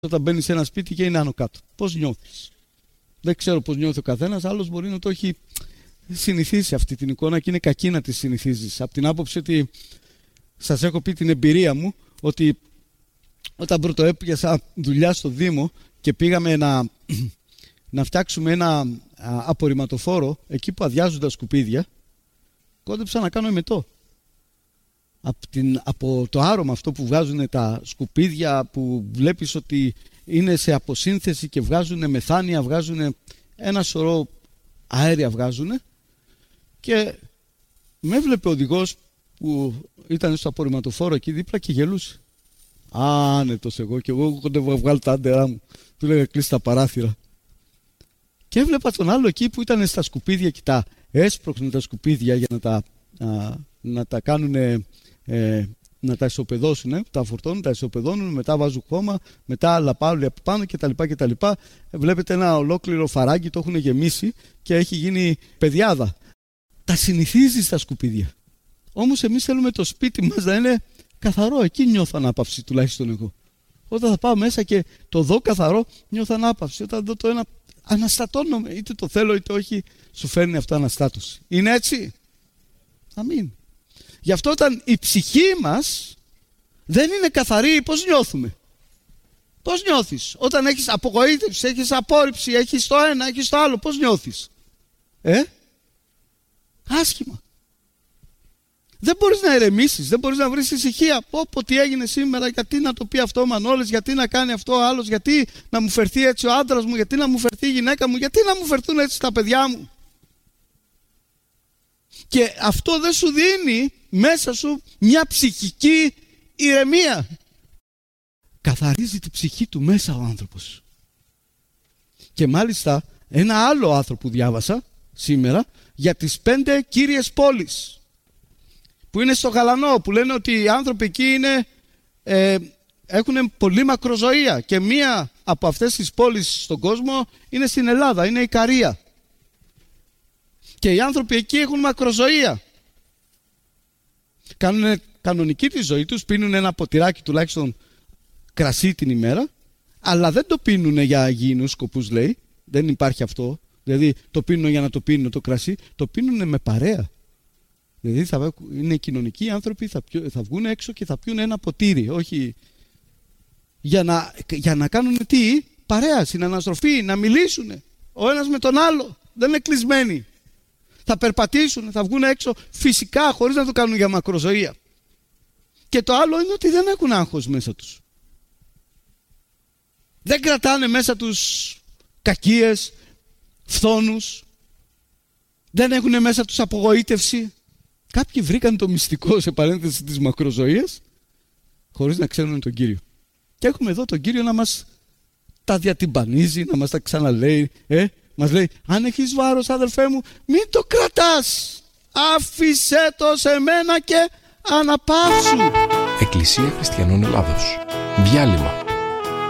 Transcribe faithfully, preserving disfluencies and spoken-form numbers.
Όταν μπαίνεις σε ένα σπίτι και είναι άνω κάτω. Πώς νιώθεις? Δεν ξέρω πώς νιώθει ο καθένας, άλλος μπορεί να το έχει συνηθίσει αυτή την εικόνα και είναι κακή να τη συνηθίζεις. Από την άποψη ότι σας έχω πει την εμπειρία μου, ότι όταν πρωτοέπιασα δουλειά στο Δήμο και πήγαμε να, να φτιάξουμε ένα α, απορριμματοφόρο εκεί που αδειάζουν τα σκουπίδια, κόντεψα να κάνω εμετό. Από, την, από το άρωμα αυτό που βγάζουν τα σκουπίδια, που βλέπεις ότι είναι σε αποσύνθεση και βγάζουν μεθάνια, βγάζουν ένα σωρό αέρια βγάζουν, και με έβλεπε ο οδηγός που ήταν στο απορριμματοφόρο εκεί δίπλα και γελούσε. Άνετος εγώ, και εγώ κοντεύω να βγάλω τα άντερά μου. Του λέγα κλείσει τα παράθυρα. Και έβλεπα τον άλλο εκεί που ήταν στα σκουπίδια και τα έσπρωχνε τα σκουπίδια για να τα, α, να τα κάνουν, ε, να τα ισοπεδώσουν, τα φορτώνουν, τα ισοπεδώνουν, μετά βάζουν χώμα, μετά άλλα πάλι από πάνω κτλ. κτλ. Βλέπετε ένα ολόκληρο φαράγγι, το έχουν γεμίσει και έχει γίνει πεδιάδα. Τα συνηθίζεις τα σκουπίδια. Όμως εμείς θέλουμε το σπίτι μας να είναι καθαρό. Εκεί νιώθω ανάπαυση, τουλάχιστον εγώ. Όταν θα πάω μέσα και το δω καθαρό, νιώθω ανάπαυση. Όταν δω το ένα, αναστατώνομαι. Είτε το θέλω είτε όχι, σου φέρνει αυτό αναστάτωση. Είναι έτσι? Αμήν. Γι' αυτό όταν η ψυχή μας δεν είναι καθαρή, πώς νιώθουμε? Πώς νιώθεις? Όταν έχεις απογοήτευση, έχεις απόρριψη, έχεις το ένα, έχεις το άλλο, πώς νιώθεις? Ε? Άσχημα. Δεν μπορείς να ηρεμήσεις, δεν μπορείς να βρεις ησυχία. Πω πω τι έγινε σήμερα, γιατί να το πει αυτό ο Μανώλης, γιατί να κάνει αυτό ο άλλος, γιατί να μου φερθεί έτσι ο άντρας μου, γιατί να μου φερθεί η γυναίκα μου, γιατί να μου φερθούν έτσι τα παιδιά μου. Και αυτό δεν σου δίνει μέσα σου μια ψυχική ηρεμία. Καθαρίζει την ψυχή του μέσα ο άνθρωπος. Και μάλιστα ένα άλλο άρθρο που διάβασα σήμερα για τις πέντε κύριες πόλεις που είναι στο Γαλανό, που λένε ότι οι άνθρωποι εκεί είναι, ε, έχουν πολύ μακροζωία, και μία από αυτές τις πόλεις στον κόσμο είναι στην Ελλάδα, είναι η Ικαρία. Και οι άνθρωποι εκεί έχουν μακροζωία. Κάνουν κανονική τη ζωή τους, πίνουν ένα ποτηράκι τουλάχιστον κρασί την ημέρα, αλλά δεν το πίνουν για αγιεινούς σκοπούς, λέει. Δεν υπάρχει αυτό. Δηλαδή το πίνουν για να το πίνουν το κρασί, το πίνουν με παρέα. Δηλαδή θα είναι κοινωνικοί άνθρωποι, θα, πιω, θα βγουν έξω και θα πιούν ένα ποτήρι, όχι για να, για να κάνουν τι, παρέα, συναναστροφή, να μιλήσουν ο ένας με τον άλλο. Δεν είναι κλεισμένοι. Θα περπατήσουν, θα βγουν έξω φυσικά, χωρίς να το κάνουν για μακροζωία. Και το άλλο είναι ότι δεν έχουν άγχος μέσα τους. Δεν κρατάνε μέσα τους κακίες, φθόνους. Δεν έχουν μέσα τους απογοήτευση. Κάποιοι βρήκαν το μυστικό, σε παρένθεση, της μακροζωίας, χωρίς να ξέρουν τον Κύριο. Και έχουμε εδώ τον Κύριο να μας τα διατυμπανίζει, να μας τα ξαναλέει. Ε, μας λέει, αν έχεις βάρος, αδελφέ μου, μην το κρατάς. Άφησέ το σε μένα και αναπαύσου. Εκκλησία Χριστιανών Ελλάδος. Διάλειμμα.